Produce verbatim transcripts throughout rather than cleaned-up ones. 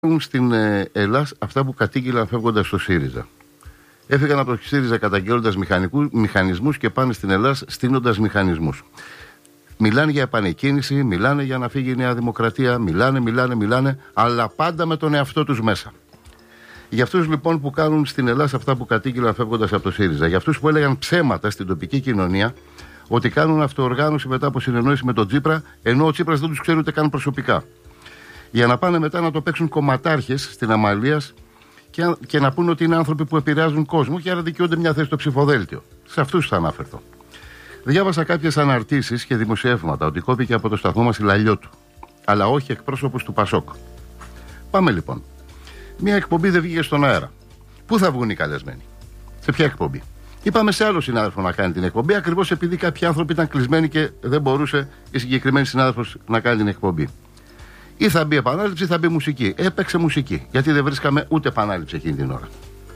Στην Ελλάδα αυτά που κατήγγειλαν φεύγοντας στο ΣΥΡΙΖΑ. Έφυγαν από το ΣΥΡΙΖΑ καταγγέλλοντας μηχανισμούς και πάνε στην Ελλάδα στείνοντας μηχανισμούς. Μιλάνε για επανεκκίνηση, μιλάνε για να φύγει η Νέα Δημοκρατία, μιλάνε, μιλάνε, μιλάνε, αλλά πάντα με τον εαυτό τους μέσα. Για αυτούς λοιπόν που κάνουν στην Ελλάδα αυτά που κατήγγειλαν φεύγοντας από το ΣΥΡΙΖΑ, για αυτούς που έλεγαν ψέματα στην τοπική κοινωνία ότι κάνουν αυτοοργάνωση μετά από συνεννόηση με τον Τσίπρα, ενώ ο Τσίπρας δεν τους ξέρει ούτε καν προσωπικά. Για να πάνε μετά να το παίξουν κομματάρχες στην Αμαλίας και, και να πούνε ότι είναι άνθρωποι που επηρεάζουν κόσμο και άρα δικαιούνται μια θέση στο ψηφοδέλτιο. Σε αυτούς θα αναφερθώ. Διάβασα κάποιες αναρτήσεις και δημοσιεύματα ότι κόπηκε από το σταθμό μας η Λαλιώτου, αλλά όχι εκπρόσωπος του Πασόκ. Πάμε λοιπόν. Μια εκπομπή δεν βγήκε στον αέρα. Πού θα βγουν οι καλεσμένοι? Σε ποια εκπομπή? Είπαμε σε άλλο συνάδελφο να κάνει την εκπομπή, ακριβώς επειδή κάποιοι άνθρωποι ήταν κλεισμένοι και δεν μπορούσε η συγκεκριμένη συνάδελφος να κάνει την εκπομπή. Ή θα μπει επανάληψη ή θα μπει μουσική. Έπαιξε μουσική, γιατί δεν βρίσκαμε ούτε επανάληψη εκείνη την ώρα.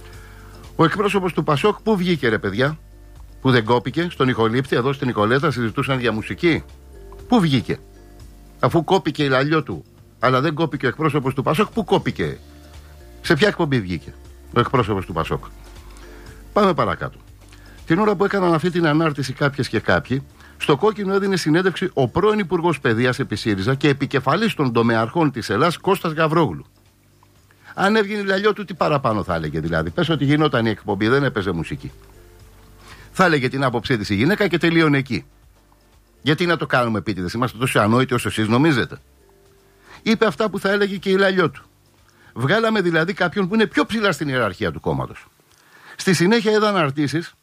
Ο εκπρόσωπος του Πασόκ πού βγήκε, ρε παιδιά, που δεν κόπηκε? Στον Νικολίπτη, εδώ στην Νικολέτα, συζητούσαν για μουσική. Πού βγήκε? Αφού κόπηκε η Λαλιώτου, αλλά δεν κόπηκε ο εκπρόσωπος του Πασόκ, πού κόπηκε? Σε ποια εκπομπή βγήκε ο εκπρόσωπος του Πασόκ? Πάμε παρακάτω. Την ώρα που έκαναν αυτή την ανάρτηση κάποιες και κάποιοι, στο Κόκκινο έδινε συνέντευξη ο πρώην Υπουργός Παιδείας επί ΣΥΡΙΖΑ και επικεφαλής των τομεαρχών της Ελλάδας, Κώστας Γαβρόγλου. Αν έβγαινε η Λαλιώτου, τι παραπάνω θα έλεγε δηλαδή? Πες ότι γινόταν η εκπομπή, δεν έπαιζε μουσική. Θα έλεγε την άποψή της η γυναίκα και τελείωνε εκεί. Γιατί να το κάνουμε επίτηδες? Είμαστε τόσο ανόητοι όσο εσείς νομίζετε? Είπε αυτά που θα έλεγε και η Λαλιώτου. Βγάλαμε δηλαδή κάποιον που είναι πιο ψηλά στην ιεραρχία του κόμματος. Στη συνέχεια είδαν αναρτήσεις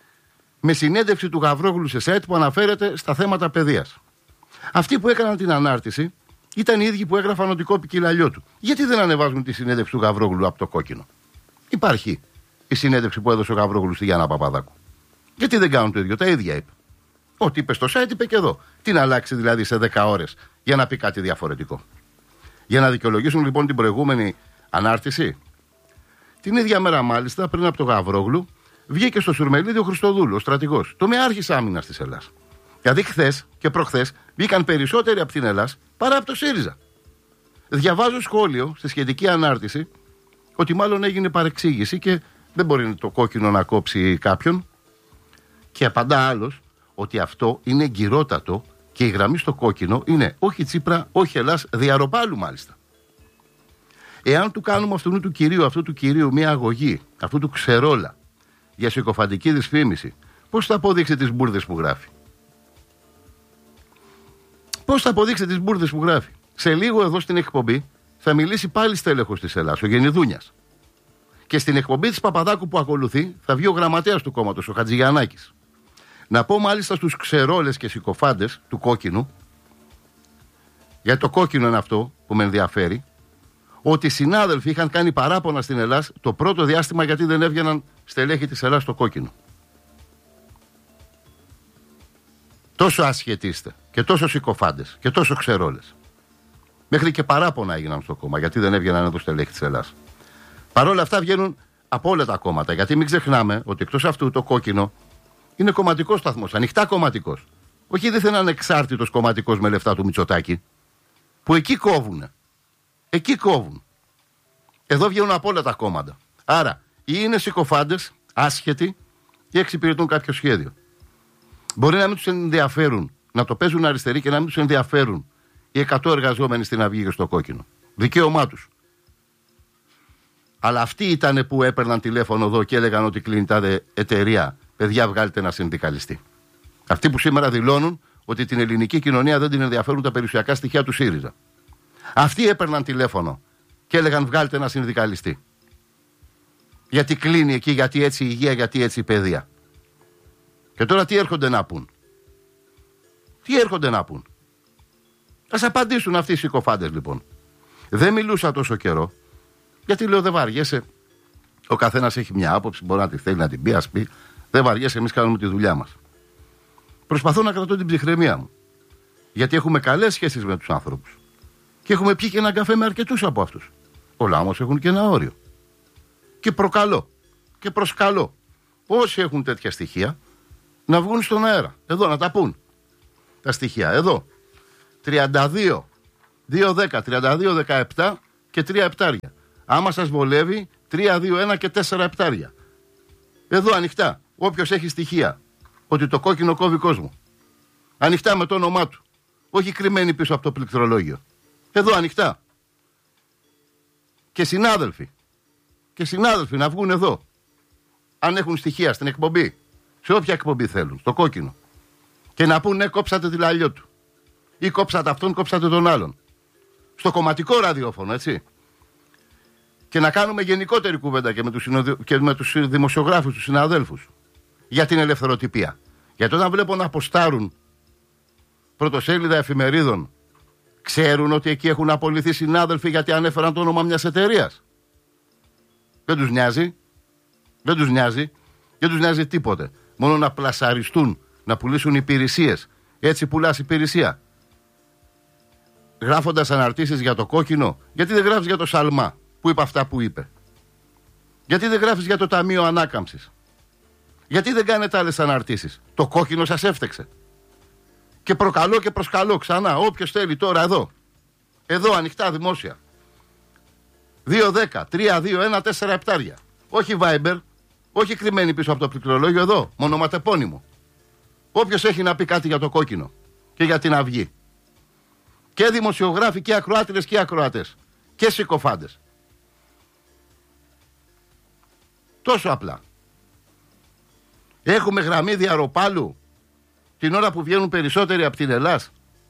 με συνέντευξη του Γαβρόγλου σε site που αναφέρεται στα θέματα παιδείας. Αυτοί που έκαναν την ανάρτηση ήταν οι ίδιοι που έγραφαν ότι κόπηκε η Λαλιώτου. Γιατί δεν ανεβάζουν τη συνέντευξη του Γαβρόγλου από το Κόκκινο? Υπάρχει η συνέντευξη που έδωσε ο Γαβρόγλου στη Γιάννα Παπαδάκου. Γιατί δεν κάνουν το ίδιο? Τα ίδια είπε. Ό,τι είπε στο site είπε και εδώ. Τι να αλλάξει δηλαδή σε δέκα ώρες για να πει κάτι διαφορετικό? Για να δικαιολογήσουν λοιπόν την προηγούμενη ανάρτηση. Την ίδια μέρα μάλιστα, πριν από το Γαβρόγλου, βγήκε στο Σουρμελίδη ο Χριστοδούλου, ο στρατηγός, τομεάρχης άμυνας της Ελλάδας. Δηλαδή, χθες και προχθές βγήκαν περισσότεροι από την Ελλάδα παρά από το ΣΥΡΙΖΑ. Διαβάζω σχόλιο στη σχετική ανάρτηση ότι μάλλον έγινε παρεξήγηση και δεν μπορεί το Κόκκινο να κόψει κάποιον. Και απαντά άλλος ότι αυτό είναι εγκυρότατο και η γραμμή στο Κόκκινο είναι όχι Τσίπρα, όχι Ελλάς, διαρροπάλου μάλιστα. Εάν του κάνουμε αυτού του κυρίου, αυτού του κυρίου μια αγωγή, αυτού του ξερόλα, για συκοφαντική δυσφήμιση, πώς θα αποδείξει τις μπουρδες που γράφει? Πώς θα αποδείξει τις μπουρδες που γράφει? Σε λίγο εδώ στην εκπομπή θα μιλήσει πάλι στέλεχος της Ελλάδας, ο Γενιδούνιας. Και στην εκπομπή της Παπαδάκου που ακολουθεί θα βγει ο γραμματέας του κόμματος, ο Χατζηγιαννάκης. Να πω μάλιστα στους ξερόλες και συκοφάντες του Κόκκινου, γιατί το Κόκκινο είναι αυτό που με ενδιαφέρει, ότι οι συνάδελφοι είχαν κάνει παράπονα στην Ελλάδα το πρώτο διάστημα γιατί δεν έβγαιναν στελέχη της Ελλάδας στο Κόκκινο. Τόσο άσχετοι είστε και τόσο συκοφάντες και τόσο ξερόλες. Μέχρι και παράπονα έγιναν στο κόμμα γιατί δεν έβγαιναν εδώ στελέχη της Ελλάδας. Παρ' όλα αυτά βγαίνουν από όλα τα κόμματα, γιατί μην ξεχνάμε ότι εκτός αυτού το Κόκκινο είναι κομματικός σταθμός, ανοιχτά κομματικός. Όχι δίθεν ανεξάρτητος κομματικός με λεφτά του Μητσοτάκη, που εκεί κόβουνε. Εκεί κόβουν. Εδώ βγαίνουν από όλα τα κόμματα. Άρα, ή είναι συκοφάντες, άσχετοι, ή εξυπηρετούν κάποιο σχέδιο. Μπορεί να μην τους ενδιαφέρουν, να το παίζουν αριστεροί και να μην τους ενδιαφέρουν οι εκατό εργαζόμενοι στην Αυγή και στο Κόκκινο. Δικαίωμά τους. Αλλά αυτοί ήταν που έπαιρναν τηλέφωνο εδώ και έλεγαν ότι κλείνει τάδε εταιρεία. Παιδιά, βγάλετε ένα συνδικαλιστή. Αυτοί που σήμερα δηλώνουν ότι την ελληνική κοινωνία δεν την ενδιαφέρουν τα περιουσιακά στοιχεία του ΣΥΡΙΖΑ. Αυτοί έπαιρναν τηλέφωνο και έλεγαν βγάλτε ένα συνδικαλιστή. Γιατί κλείνει εκεί, γιατί έτσι η υγεία, γιατί έτσι η παιδεία. Και τώρα τι έρχονται να πούν? Τι έρχονται να πούν? Ας απαντήσουν αυτοί οι συκοφάντες λοιπόν. Δεν μιλούσα τόσο καιρό, γιατί λέω δεν βαριέσαι. Ο καθένας έχει μια άποψη, μπορεί να τη θέλει να την πει, ας πει. Δεν βαριέσαι, εμείς κάνουμε τη δουλειά μας. Προσπαθώ να κρατώ την ψυχραιμία μου. Γιατί έχουμε καλές σχέσεις με τους άνθρωπους. Και έχουμε πιει και έναν καφέ με αρκετούς από αυτούς. Όλα όμως έχουν και ένα όριο. Και προκαλώ και προσκαλώ όσοι έχουν τέτοια στοιχεία να βγουν στον αέρα. Εδώ να τα πούν. Τα στοιχεία εδώ. τριάντα δύο, δύο δέκα, τριάντα δύο δεκαεπτά και τρία επτάρια. Άμα σας βολεύει, τρία, δύο, ένα και τέσσερα επτάρια. Εδώ ανοιχτά. Όποιος έχει στοιχεία ότι το κόκκινο κόβει κόσμο. Ανοιχτά με το όνομά του. Όχι κρυμμένη πίσω από το πληκτρολόγιο. Εδώ ανοιχτά. Και συνάδελφοι. Και συνάδελφοι να βγουν εδώ. Αν έχουν στοιχεία στην εκπομπή. Σε όποια εκπομπή θέλουν. Στο κόκκινο. Και να πούν ναι, κόψατε τη λαλιό του. Ή κόψατε αυτόν, κόψατε τον άλλον. Στο κομματικό ραδιόφωνο, έτσι. Και να κάνουμε γενικότερη κουβέντα και με τους, συνοδη... και με τους δημοσιογράφους, τους συναδέλφους. Για την ελευθεροτυπία. Γιατί όταν βλέπω να αποστάρουν πρωτοσέλιδα εφημερίδων, ξέρουν ότι εκεί έχουν απολυθεί συνάδελφοι γιατί ανέφεραν το όνομα μιας εταιρείας. Δεν τους νοιάζει. Δεν τους νοιάζει. Δεν τους νοιάζει τίποτε. Μόνο να πλασαριστούν, να πουλήσουν υπηρεσίες. Έτσι πουλάς υπηρεσία. Γράφοντας αναρτήσεις για το κόκκινο, γιατί δεν γράφεις για το Σαλμά που είπε αυτά που είπε? Γιατί δεν γράφεις για το Ταμείο Ανάκαμψης? Γιατί δεν κάνετε άλλες αναρτήσεις? Το κόκκινο σας έφτεξε. Και προκαλώ και προσκαλώ ξανά όποιος θέλει τώρα εδώ. Εδώ ανοιχτά δημόσια. δύο δέκα τρία δύο ένα τέσσερα επτάρια. Όχι Viber, όχι κρυμμένη πίσω από το πληκτρολόγιο, εδώ, μονοματεπώνυμο. Όποιος έχει να πει κάτι για το κόκκινο και για την Αυγή. Και δημοσιογράφοι και ακροάτρες και ακροατές. Και συκοφάντες. Τόσο απλά. Έχουμε γραμμή διαρροπάλου την ώρα που βγαίνουν περισσότεροι από την Ελλάς.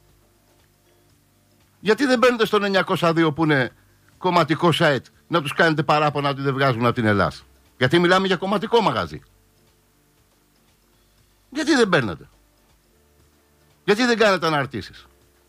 Γιατί δεν μπαίνετε στον εννιακόσια δύο που είναι κομματικό site να τους κάνετε παράπονα ότι δεν βγάζουν από την Ελλάς? Γιατί μιλάμε για κομματικό μαγαζί. Γιατί δεν παίρνετε? Γιατί δεν κάνετε αναρτήσεις?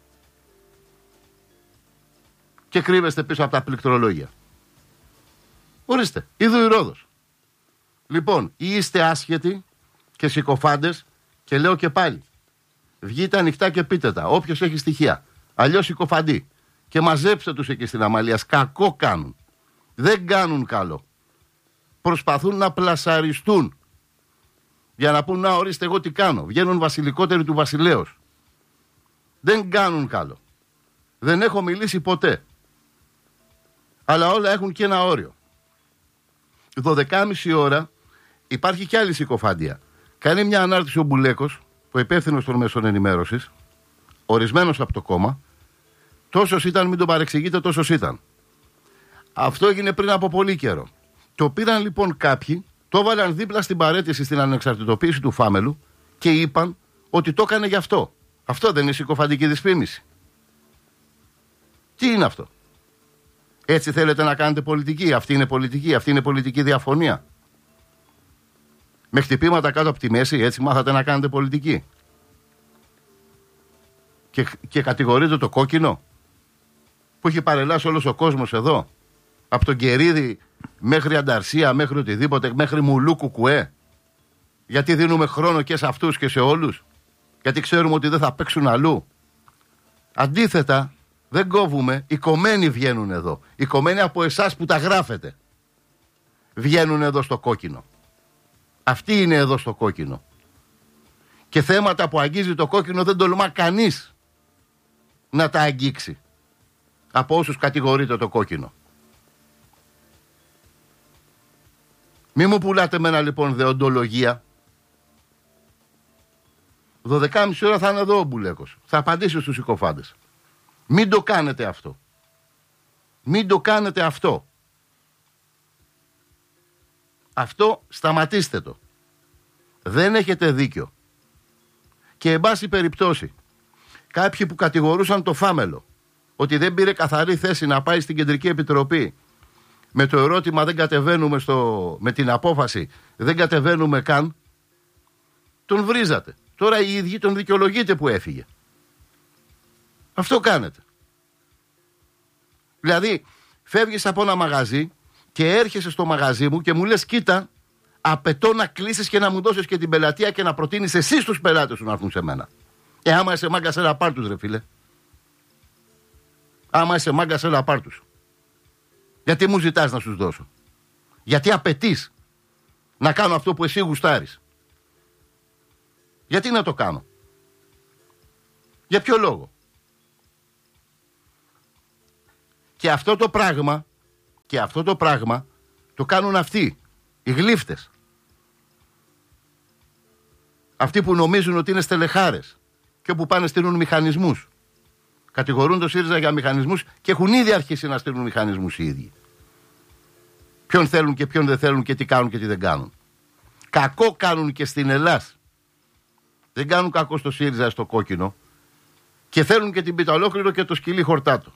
Και κρύβεστε πίσω από τα πληκτρολόγια. Ορίστε, είδου η Ρόδος. Λοιπόν, ή είστε άσχετοι και συκοφάντες, και λέω και πάλι, βγείτε ανοιχτά και πείτε τα, όποιος έχει στοιχεία. Αλλιώς συκοφαντή. Και μαζέψτε τους εκεί στην Αμαλία. Κακό κάνουν. Δεν κάνουν καλό. Προσπαθούν να πλασαριστούν. Για να πούν, να ορίστε εγώ τι κάνω. Βγαίνουν βασιλικότεροι του βασιλέως. Δεν κάνουν καλό. Δεν έχω μιλήσει ποτέ. Αλλά όλα έχουν και ένα όριο. δώδεκα και μισή ώρα υπάρχει κι άλλη συκοφαντία. Κάνει μια ανάρτηση ο Μπουλέκος, ο υπεύθυνος των μέσων ενημέρωσης, ορισμένος από το κόμμα. Τόσος ήταν, μην τον παρεξηγείτε, τόσος ήταν. Αυτό έγινε πριν από πολύ καιρό. Το πήραν λοιπόν κάποιοι, το έβαλαν δίπλα στην παραίτηση στην ανεξαρτητοποίηση του Φάμελου και είπαν ότι το έκανε γι' αυτό. Αυτό δεν είναι συκοφαντική δυσφήμιση? Τι είναι αυτό? Έτσι θέλετε να κάνετε πολιτική? Αυτή είναι πολιτική? Αυτή είναι πολιτική διαφωνία? Με χτυπήματα κάτω από τη μέση, έτσι μάθατε να κάνετε πολιτική? Και, και κατηγορείτε το κόκκινο που έχει παρελάσει όλος ο κόσμος εδώ, από τον Κερίδη μέχρι Ανταρσία, μέχρι οτιδήποτε, μέχρι Μουλού Κουκουέ, γιατί δίνουμε χρόνο και σε αυτούς και σε όλους? Γιατί ξέρουμε ότι δεν θα παίξουν αλλού? Αντίθετα, δεν κόβουμε, οι κομμένοι βγαίνουν εδώ. Οι κομμένοι από εσάς που τα γράφετε βγαίνουν εδώ στο κόκκινο. Αυτοί είναι εδώ στο κόκκινο. Και θέματα που αγγίζει το κόκκινο δεν τολμά κανείς να τα αγγίξει από όσους κατηγορείται το κόκκινο. Μη μου πουλάτε μένα λοιπόν δεοντολογία. δώδεκα και μισή ώρα θα είναι εδώ ο Μπουλέκος. Θα απαντήσει στους συκοφάντες. Μην το κάνετε αυτό. Μην το κάνετε αυτό. Αυτό σταματήστε το. Δεν έχετε δίκιο. Και εν πάση περιπτώσει, κάποιοι που κατηγορούσαν το Φάμελο ότι δεν πήρε καθαρή θέση να πάει στην Κεντρική Επιτροπή με το ερώτημα δεν κατεβαίνουμε στο, με την απόφαση δεν κατεβαίνουμε καν, τον βρίζατε. Τώρα οι ίδιοι τον δικαιολογείτε που έφυγε. Αυτό κάνετε. Δηλαδή φεύγεις από ένα μαγαζί και έρχεσαι στο μαγαζί μου και μου λες κοίτα, απαιτώ να κλείσεις και να μου δώσεις και την πελατεία και να προτείνεις εσύ τους πελάτες σου να έρθουν σε μένα. Ε, άμα είσαι μάγκας, έλα πάρ' τους ρε φίλε. Άμα είσαι μάγκας, έλα πάρ' τους. Γιατί μου ζητάς να σου δώσω? Γιατί απαιτείς να κάνω αυτό που εσύ γουστάρεις? Γιατί να το κάνω? Για ποιο λόγο? Και αυτό το πράγμα, και αυτό το πράγμα το κάνουν αυτοί, οι γλύφτες. Αυτοί που νομίζουν ότι είναι στελεχάρες και που πάνε στείλουν μηχανισμούς. Κατηγορούν το ΣΥΡΙΖΑ για μηχανισμούς και έχουν ήδη αρχίσει να στείλουν μηχανισμούς οι ίδιοι. Ποιον θέλουν και ποιον δεν θέλουν και τι κάνουν και τι δεν κάνουν. Κακό κάνουν και στην Ελλάδα. Δεν κάνουν κακό στο ΣΥΡΙΖΑ, στο κόκκινο. Και θέλουν και την πίτα ολόκληρο και το σκυλί χορτάτο.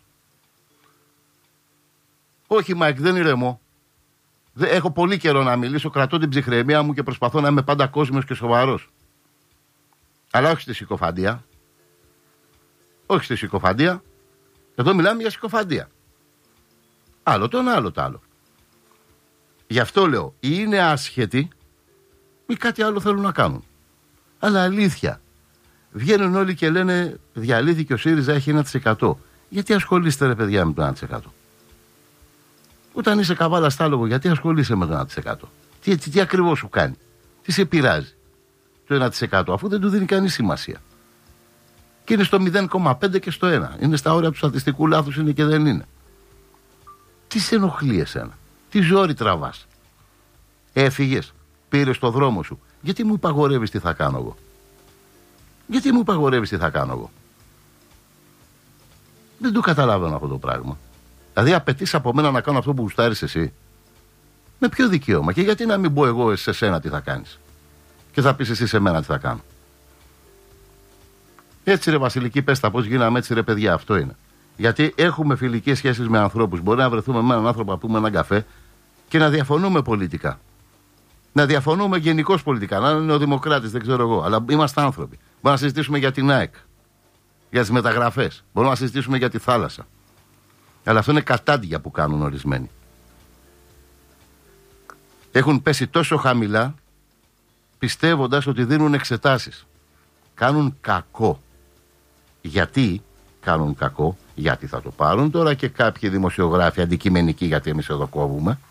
Όχι, Μάικ, δεν ηρεμώ. Έχω πολύ καιρό να μιλήσω, κρατώ την ψυχραιμία μου και προσπαθώ να είμαι πάντα κόσμιος και σοβαρός. Αλλά όχι στη συκοφαντία. Όχι στη συκοφαντία. Εδώ μιλάμε για συκοφαντία. Άλλο το ένα, άλλο το άλλο. Γι' αυτό λέω, ή είναι άσχετοι ή κάτι άλλο θέλουν να κάνουν. Αλλά αλήθεια. Βγαίνουν όλοι και λένε διαλύθηκε ο ΣΥΡΙΖΑ, έχει ένα τοις εκατό. Γιατί ασχολείστε ρε παιδιά με το ένα τοις εκατό. Όταν είσαι καβάλα στάλογο, γιατί ασχολείσαι με το ένα τοις εκατό. Τι, τι, τι ακριβώς σου κάνει. Τι σε πειράζει το ένα τοις εκατό, αφού δεν του δίνει κανεί σημασία. Και είναι στο μηδέν κόμμα πέντε και στο ένα. Είναι στα όρια του στατιστικού λάθους, είναι και δεν είναι. Τι σε ενοχλεί εσένα. Τι ζόρι τραβάς. Έφυγες, πήρες το δρόμο σου. Γιατί μου υπαγορεύεις τι θα κάνω εγώ. Γιατί μου υπαγορεύεις τι θα κάνω εγώ. Δεν το καταλαβαίνω αυτό το πράγμα. Δηλαδή απαιτείς από μένα να κάνω αυτό που γουστάρεις εσύ. Με ποιο δικαίωμα. Και γιατί να μην πω εγώ σε σένα τι θα κάνεις. Και θα πεις εσύ σε μένα τι θα κάνω. Έτσι ρε Βασιλική, πες τα πώς γίναμε έτσι ρε παιδιά, αυτό είναι. Γιατί έχουμε φιλικές σχέσεις με ανθρώπους. Μπορεί να βρεθούμε με έναν άνθρωπο να πούμε έναν καφέ και να διαφωνούμε πολιτικά. Να διαφωνούμε γενικώς πολιτικά. Να είναι ο Δημοκράτης, δεν ξέρω εγώ. Αλλά είμαστε άνθρωποι. Μπορούμε να συζητήσουμε για την ΑΕΚ, για τις μεταγραφές. Μπορούμε να συζητήσουμε για τη θάλασσα. Αλλά αυτό είναι κατάντια που κάνουν ορισμένοι. Έχουν πέσει τόσο χαμηλά, πιστεύοντας ότι δίνουν εξετάσεις. Κάνουν κακό. Γιατί κάνουν κακό? Γιατί θα το πάρουν τώρα και κάποιοι δημοσιογράφοι αντικειμενικοί, γιατί εμείς εδώ κόβουμε.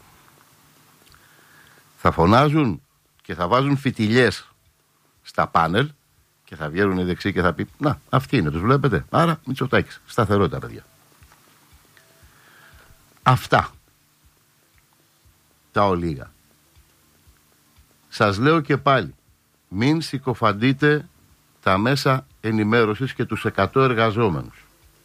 Θα φωνάζουν και θα βάζουν φιτιλιές στα πάνελ και θα βγαίνουν οι δεξιοί και θα πει να, αυτοί είναι, τους βλέπετε. Άρα Μητσοτάκης, σταθερότητα παιδιά. Αυτά τα ολίγα. Σας λέω και πάλι, μην συκοφαντείτε τα μέσα ενημέρωσης και τους εκατό εργαζόμενους.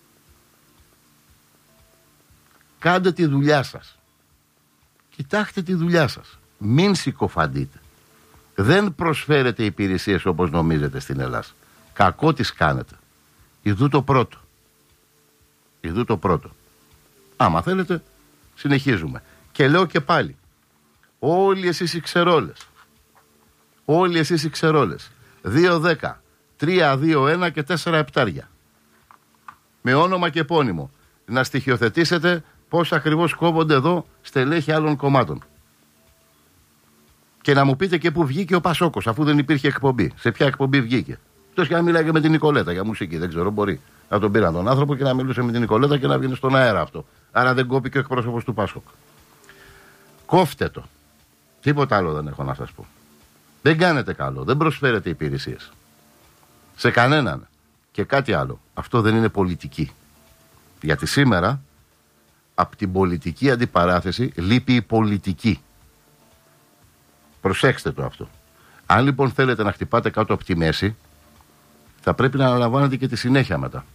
Κάντε τη δουλειά σας. Κοιτάξτε τη δουλειά σας. Μην συκοφαντείτε. Δεν προσφέρετε υπηρεσίες όπως νομίζετε στην Ελλάδα. Κακό τις κάνετε. Ιδού το πρώτο. Ιδού το πρώτο. Άμα θέλετε, συνεχίζουμε. Και λέω και πάλι, όλοι εσείς οι ξερόλες, όλοι εσείς οι ξερόλες, δύο δέκα, τρία δύο ένα και τέσσερα επτάρια, με όνομα και επώνυμο, να στοιχειοθετήσετε πώς ακριβώς κόβονται εδώ στελέχη άλλων κομμάτων. Και να μου πείτε και πού βγήκε ο Πασόκος, αφού δεν υπήρχε εκπομπή. Σε ποια εκπομπή βγήκε. Τόσο και να μιλάει και με την Νικολέτα για μουσική, δεν ξέρω, μπορεί να τον πήραν τον άνθρωπο και να μιλούσε με την Νικολέτα και να βγαίνει στον αέρα αυτό. Άρα δεν κόπηκε ο εκπρόσωπος του Πασόκ. Κόφτε το. Τίποτα άλλο δεν έχω να σας πω. Δεν κάνετε καλό, δεν προσφέρετε υπηρεσίες. Σε κανέναν. Και κάτι άλλο. Αυτό δεν είναι πολιτική. Γιατί σήμερα από την πολιτική αντιπαράθεση λείπει η πολιτική. Προσέξτε το αυτό. Αν λοιπόν θέλετε να χτυπάτε κάτω από τη μέση, θα πρέπει να αναλαμβάνετε και τη συνέχεια μετά.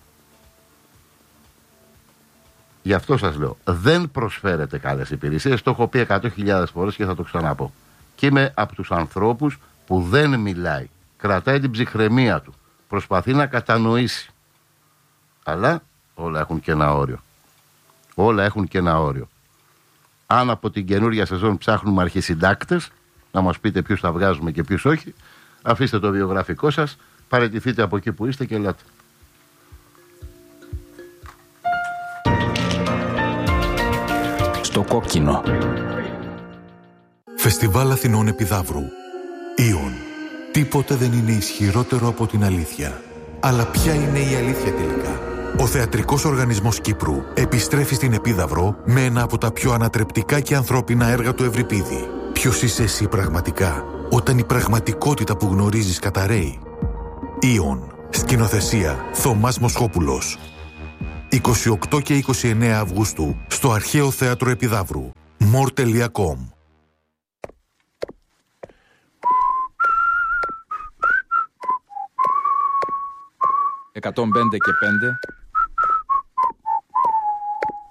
Γι' αυτό σας λέω, δεν προσφέρετε καλές υπηρεσίες. Το έχω πει εκατό χιλιάδες φορές και θα το ξαναπώ. Και είμαι από τους ανθρώπους που δεν μιλάει. Κρατάει την ψυχραιμία του. Προσπαθεί να κατανοήσει. Αλλά όλα έχουν και ένα όριο. Όλα έχουν και ένα όριο. Αν από την καινούρια σεζόν ψάχνουμε αρχισυντάκτες, να μας πείτε ποιους θα βγάζουμε και ποιους όχι, αφήστε το βιογραφικό σας, παραιτηθείτε από εκεί που είστε και ελάτε. Στο κόκκινο. Φεστιβάλ Αθηνών Επιδαύρου. Ιον. Τίποτε δεν είναι ισχυρότερο από την αλήθεια. Αλλά ποια είναι η αλήθεια τελικά? Ο Θεατρικός Οργανισμός Κύπρου επιστρέφει στην Επίδαυρο με ένα από τα πιο ανατρεπτικά και ανθρώπινα έργα του Ευρυπίδη. Ποιος είσαι εσύ πραγματικά, όταν η πραγματικότητα που γνωρίζεις καταρρέει? Ιον. Σκηνοθεσία Θωμάς Μοσχόπουλος. είκοσι οκτώ και είκοσι εννέα Αυγούστου στο Αρχαίο Θέατρο Επιδαύρου. μορ τελεία κομ. εκατόν πέντε και πέντε